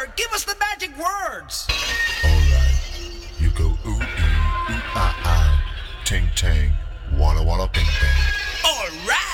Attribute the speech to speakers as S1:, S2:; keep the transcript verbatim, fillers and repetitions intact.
S1: Albert, give us the magic words.
S2: Alright, you go ooh ee, ooh ah ah, ting tang, walla walla bing bang.
S1: All right.